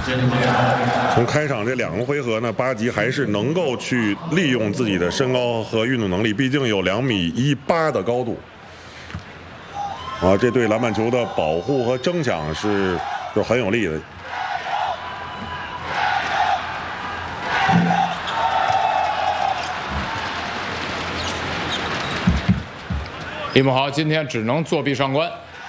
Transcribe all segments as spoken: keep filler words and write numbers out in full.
从开场这两个回合呢，八级还是能够去利用自己的身高和运动能力，毕竟有两米一八的高度。啊，这对篮板球的保护和争抢是就很有利的。 李慕豪今天只能作弊上关。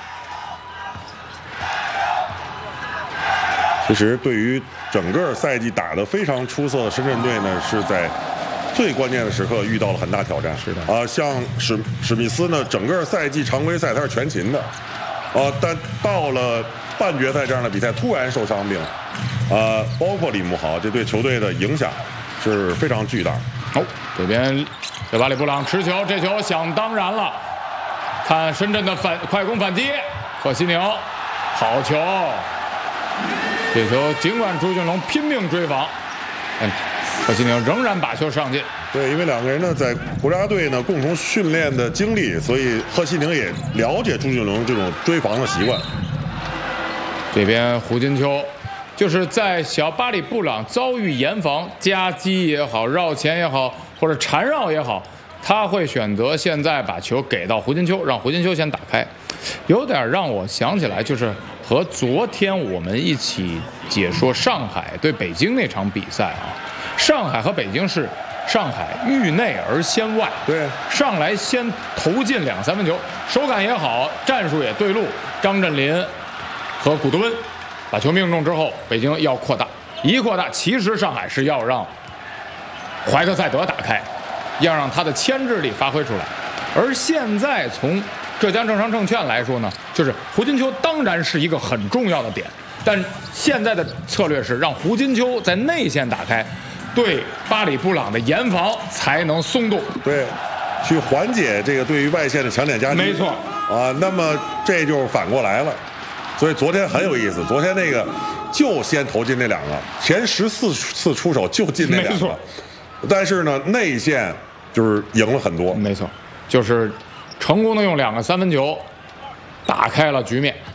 其实，对于整个赛季打得非常出色的深圳队呢，是在最关键的时刻遇到了很大挑战。 是的啊、呃，像史史密斯呢，整个赛季常规赛他是全勤的，啊、呃，但到了半决赛这样的比赛突然受伤病，啊、呃，包括李慕豪，这对球队的影响是非常巨大。 哦，这边这巴里布朗持球，这球想当然了。看深圳的反快攻反击，贺西宁，好球。这球尽管朱俊龙拼命追防，但贺西宁仍然把球上进。 对，因为两个人呢在国家队呢共同训练的经历，所以贺西宁也了解朱俊龙这种追防的习惯。 这边胡金秋，就是在小巴里布朗遭遇严防、夹击也好、绕前也好，或者缠绕也好，他会选择现在把球给到胡金秋，让胡金秋先打开，有点让我想起来，就是和昨天我们一起解说上海对北京那场比赛啊。上海和北京是上海域内而先外， 对， 上来先投进两三分球，手感也好，战术也对路。张镇麟和古德温把球命中之后，北京要扩大，一扩大，其实上海是要让怀特塞德打开，要让他的牵制力发挥出来。而现在从浙江正商证券来说呢，就是胡金秋当然是一个很重要的点，但现在的策略是让胡金秋在内线打开，对巴里布朗的严防才能松动， 对，去缓解这个对于外线的强点夹击。 没错啊，那么这就反过来了。所以昨天很有意思，昨天那个就先投进那两个，前十四次出手就进那两个，但是呢内线就是赢了很多。 没错，就是成功的用两个三分球打开了局面。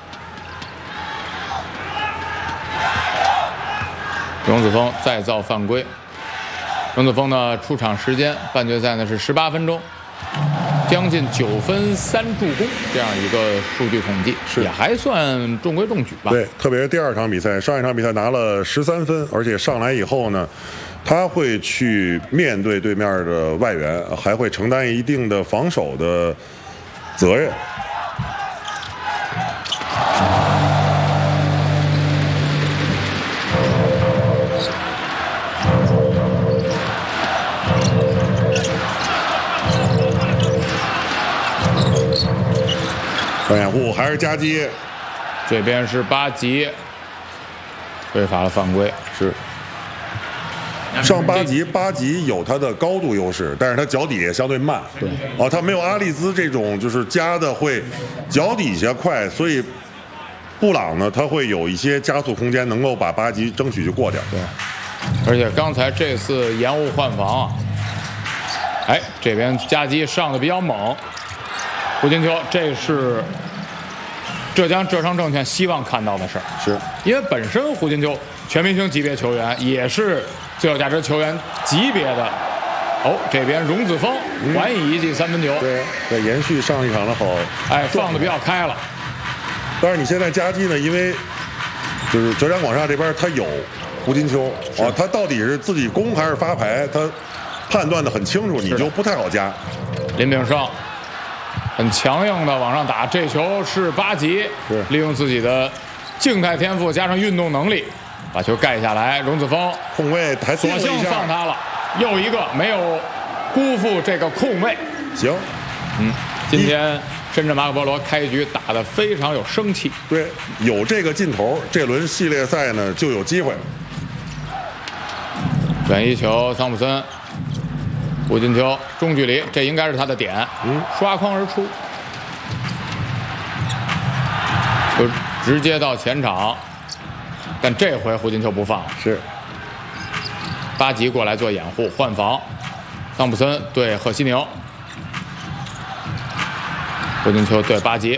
荣子峰再造犯规，荣子峰呢出场时间半决赛呢是十八分钟，将近九分三助攻这样一个数据统计， 是也还算中规中矩吧。 对，特别是第二场比赛，上一场比赛拿了十三分，而且上来以后呢，他会去面对对面的外援，还会承担一定的防守的责任。上掩护还是夹击， 这边是八级，违法了犯规。 是上八级，八级有他的高度优势，但是他脚底也相对慢。 对， 啊，他没有阿利兹这种就是夹的会脚底下快，所以布朗呢他会有一些加速空间，能够把八级争取去过掉。 对，而且刚才这次延误换防啊，哎，这边夹击上的比较猛。胡金秋，这是浙江浙商证券希望看到的事儿， 是因为本身胡金秋全明星级别球员，也是最有价值球员级别的。哦，这边荣子峰还以一记三分球， 对，在延续上一场的好， 哎，放的比较开了。 但是你现在夹击呢，因为就是浙江广厦这边他有胡金秋啊，他到底是自己攻还是发牌，他判断的很清楚，你就不太好夹。 林炳胜很强硬的往上打，这球是八级，利用自己的静态天赋加上运动能力，把球盖下来。荣子峰空位还索性放他了，又一个没有辜负这个空位。 行， 嗯，今天深圳马可波罗开局打得非常有生气， 对，有这个劲头，这轮系列赛呢就有机会。 转移球，桑普森。胡金秋中距离，这应该是他的点，嗯，刷筐而出，就直接到前场，但这回胡金秋不放了， 是巴吉过来做掩护换防，桑普森对贺西宁，胡金秋对巴吉，